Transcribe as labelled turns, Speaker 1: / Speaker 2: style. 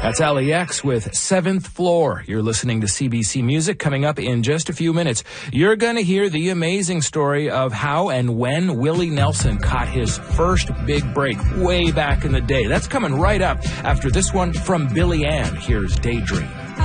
Speaker 1: That's LAX with Seventh Floor. You're listening to CBC Music. Coming up in just a few minutes, you're going to hear the amazing story of how and when Willie Nelson caught his first big break way back in the day. That's coming right up after this one from Billy Ann. Here's Daydream.